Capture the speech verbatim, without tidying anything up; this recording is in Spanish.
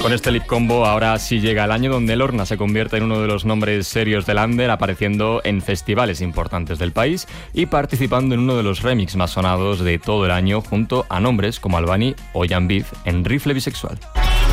Con este lip combo ahora sí llega el año donde Lorna se convierte en uno de los nombres serios del under, apareciendo en festivales importantes del país y participando en uno de los remix más sonados de todo el año junto a nombres como Albany o Jan Beef en Rifle Bisexual.